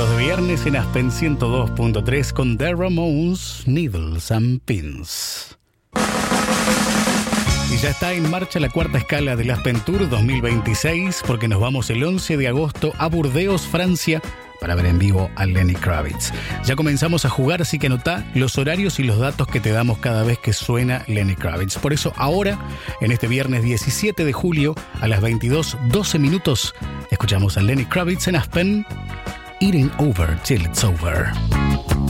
Ecos de Viernes en Aspen 102.3 con The Ramones, Needles and Pins. Y ya está en marcha la cuarta escala del Aspen Tour 2026 porque nos vamos el 11 de agosto a Burdeos, Francia, para ver en vivo a Lenny Kravitz. Ya comenzamos a jugar, así que anotá los horarios y los datos que te damos cada vez que suena Lenny Kravitz. Por eso ahora, en este viernes 17 de julio, a las 22:12 minutos, escuchamos a Lenny Kravitz en Aspen, Eating Over Till It's Over.